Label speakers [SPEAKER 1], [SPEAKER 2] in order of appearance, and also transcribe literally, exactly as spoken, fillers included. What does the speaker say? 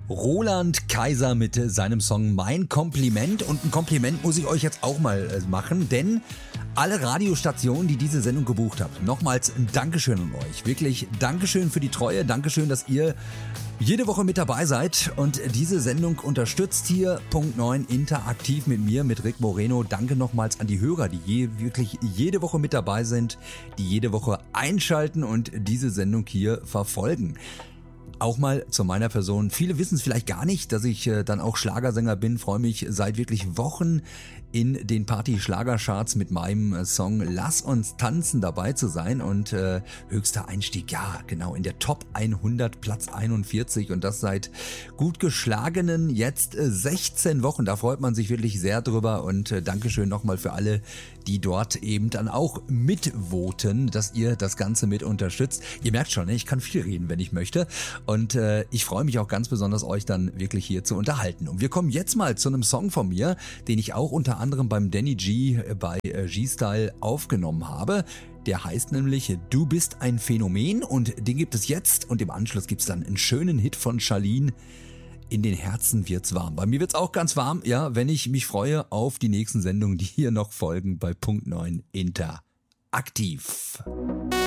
[SPEAKER 1] Roland Kaiser mit seinem Song Mein Kompliment. Und ein Kompliment muss ich euch jetzt auch mal machen, denn alle Radiostationen, die diese Sendung gebucht haben, nochmals ein Dankeschön an euch. Wirklich Dankeschön für die Treue, Dankeschön, dass ihr jede Woche mit dabei seid und diese Sendung unterstützt hier. Punkt neun interaktiv mit mir, mit Rick Moreno. Danke nochmals an die Hörer, die je, wirklich jede Woche mit dabei sind, die jede Woche einschalten und diese Sendung hier verfolgen. Auch mal zu meiner Person. Viele wissen es vielleicht gar nicht, dass ich äh, dann auch Schlagersänger bin. Freue mich seit wirklich Wochen in den Party-Schlagercharts mit meinem äh, Song Lass uns tanzen dabei zu sein. Und äh, höchster Einstieg, ja genau, in der Top hundert, Platz einundvierzig. Und das seit gut geschlagenen jetzt äh, sechzehn Wochen. Da freut man sich wirklich sehr drüber. Und äh, Dankeschön nochmal für alle, die dort eben dann auch mitvoten, dass ihr das Ganze mit unterstützt. Ihr merkt schon, ich kann viel reden, wenn ich möchte. Und äh, ich freue mich auch ganz besonders, euch dann wirklich hier zu unterhalten. Und wir kommen jetzt mal zu einem Song von mir, den ich auch unter anderem beim Danny G bei äh, G-Style aufgenommen habe. Der heißt nämlich Du bist ein Phänomen und den gibt es jetzt. Und im Anschluss gibt es dann einen schönen Hit von Charlene. In den Herzen wird's warm. Bei mir wird's auch ganz warm, ja, wenn ich mich freue auf die nächsten Sendungen, die hier noch folgen bei Punkt neun interaktiv.